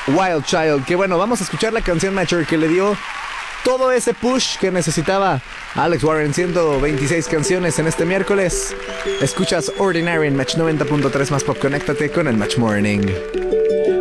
Wild Child. Que bueno, vamos a escuchar la canción Mature que le dio todo ese push que necesitaba Alex Warren. 126 canciones en este miércoles. Escuchas Ordinary en Match 90.3 más pop. Conéctate con el Match Morning.